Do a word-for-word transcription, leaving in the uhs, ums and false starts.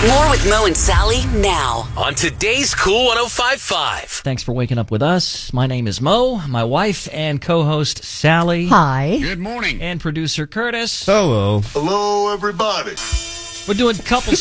More with Mo and Sally now on today's Cool one oh five point five. Thanks for waking up with us. My name is Mo, my wife and co-host Sally. Hi. Good morning. And producer Curtis. Hello. Hello, everybody. We're doing couple